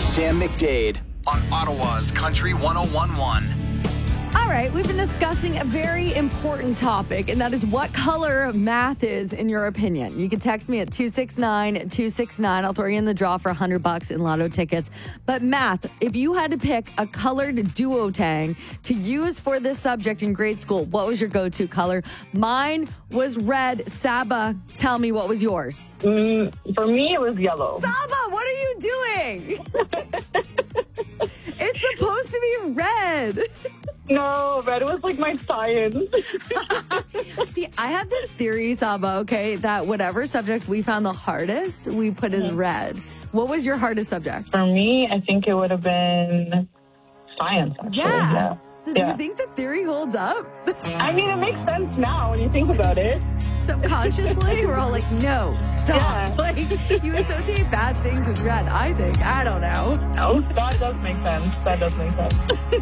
Sam McDade on Ottawa's Country 101.1. All right, we've been discussing a very important topic, and that is what color math is, in your opinion. You can text me at 269-269. I'll throw you in the draw for $100 in lotto tickets. But math, if you had to pick a colored duotang to use for this subject in grade school, what was your go-to color? Mine was red. Saba, tell me, what was yours? For me, it was yellow. Saba, what are you doing? It's supposed to be red. No, red was like my science. See, I have this theory, Saba, okay, that whatever subject we found the hardest, we put as red. What was your hardest subject? For me, I think it would have been science, actually. Yeah. So do you think the theory holds up? I mean, it makes sense now when you think about it. Subconsciously, we're all like, no, stop. Yeah. Like, you associate bad things with red, I think. I don't know. No, that does make sense.